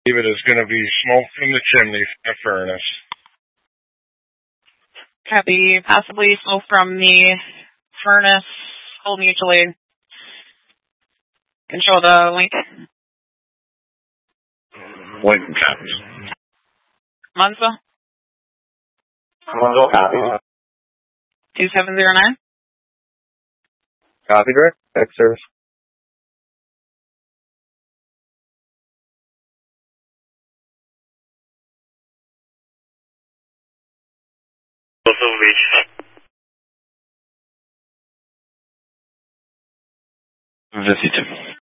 David, is going to be smoke from the chimney from the furnace. Copy. Possibly smoke from the furnace. Hold mutually. Control the link. Lincoln copies. Munzo. Munzo copies. 2709. Copy, direct. X service. Visitor.